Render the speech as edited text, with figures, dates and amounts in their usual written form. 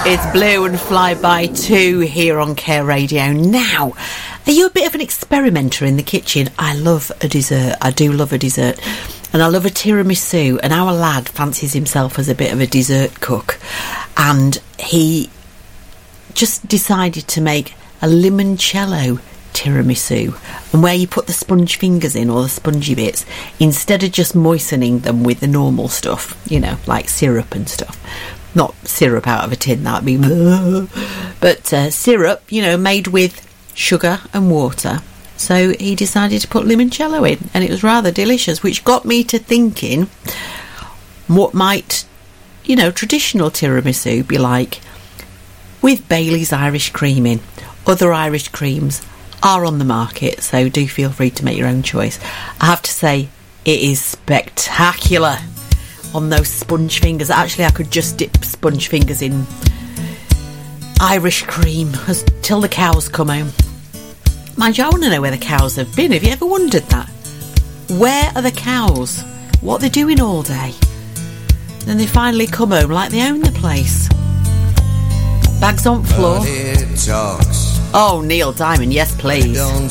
It's Blue and Fly By 2 here on Care Radio. Now, are you a bit of an experimenter in the kitchen? I love a dessert. I do love a dessert. And I love a tiramisu. And our lad fancies himself as a bit of a dessert cook. And he just decided to make a limoncello tiramisu, and where you put the sponge fingers in, or the spongy bits, instead of just moistening them with the normal stuff, you know, like syrup and stuff. Not syrup out of a tin, that'd be but syrup, you know, made with sugar and water. So he decided to put limoncello in, and it was rather delicious, which got me to thinking, what might, you know, traditional tiramisu be like with Bailey's Irish cream in. Other Irish creams are on the market, so do feel free to make your own choice. I have to say, it is spectacular on those sponge fingers. Actually, I could just dip sponge fingers in Irish cream till the cows come home. Mind you, I want to know where the cows have been. Have you ever wondered that? Where are the cows? What are they doing all day? Then they finally come home like they own the place. Bags on floor. Oh, Neil Diamond, yes please. Don't